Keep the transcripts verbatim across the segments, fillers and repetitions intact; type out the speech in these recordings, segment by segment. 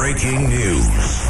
breaking news.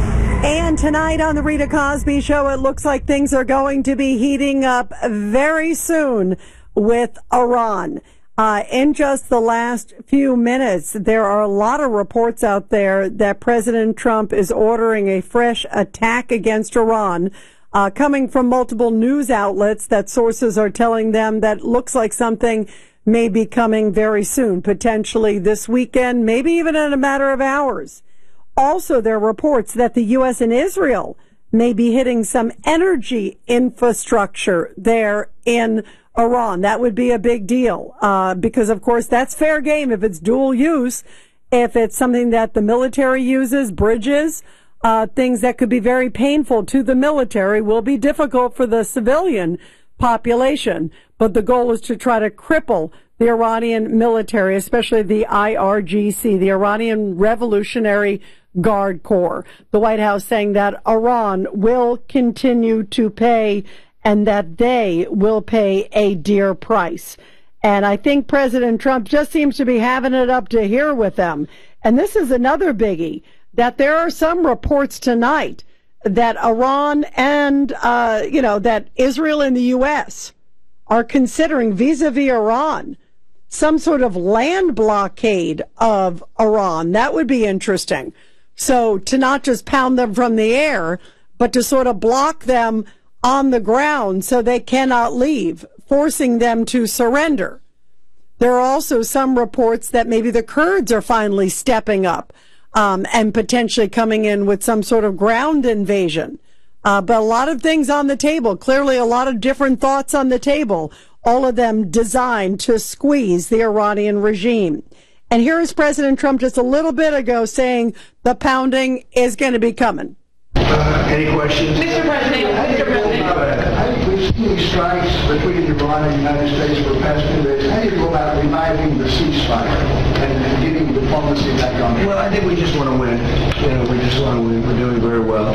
And tonight on the Rita Cosby Show, it looks like things are going to be heating up very soon with Iran. Uh, in just the last few minutes, there are a lot of reports out there that President Trump is ordering a fresh attack against Iran, uh, coming from multiple news outlets that sources are telling them that looks like something may be coming very soon, potentially this weekend, maybe even in a matter of hours. Also, there are reports that the U S and Israel may be hitting some energy infrastructure there in Iran. That would be a big deal, uh, because, of course, that's fair game if it's dual use. If it's something that the military uses, bridges, uh, things that could be very painful to the military will be difficult for the civilian population. But the goal is to try to cripple the Iranian military, especially the I R G C, the Iranian Revolutionary Guard Corps. The White House saying that Iran will continue to pay and that they will pay a dear price. And I think President Trump just seems to be having it up to here with them. And this is another biggie, that there are some reports tonight that Iran and, uh, you know, that Israel and the U S are considering vis-a-vis Iran some sort of land blockade of Iran. That would be interesting. So to not just pound them from the air, but to sort of block them on the ground so they cannot leave, forcing them to surrender. There are also some reports that maybe the Kurds are finally stepping up um, and potentially coming in with some sort of ground invasion. Uh, but a lot of things on the table, clearly a lot of different thoughts on the table, all of them designed to squeeze the Iranian regime. And here is President Trump just a little bit ago saying the pounding is going to be coming. Uh, any questions? Mister President, Mister President. How do you these strikes between Iran and the United States for the past two days? How do you go about reviving the ceasefire and, and getting diplomacy back on? Well, I think we just want to win. You know, we just want to win. We're doing very well.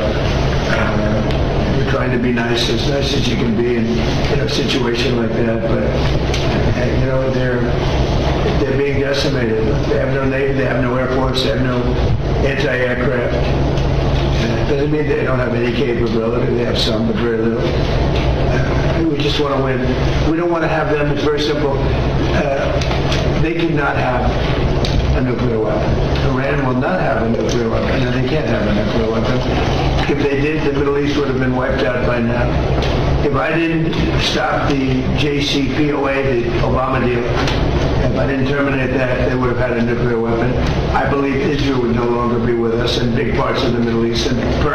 Uh, we're trying to be nice, as nice as you can be in, in a situation like that. But uh, you know, they're they're being decimated. They have no navy. They have no air force. They have no anti-aircraft. Doesn't mean they don't have any capability. They have some, but very little. Uh, we just want to win. We don't want to have them. It's very simple. Uh, they cannot have a nuclear weapon. Iran will not have a nuclear weapon, and they can't have a nuclear weapon. If they did, the Middle East would have been wiped out by now. If I didn't stop the J C P O A, the Obama deal, if I didn't terminate that, they would have had a nuclear weapon. I believe Israel would no longer be with us in big parts of the Middle East. And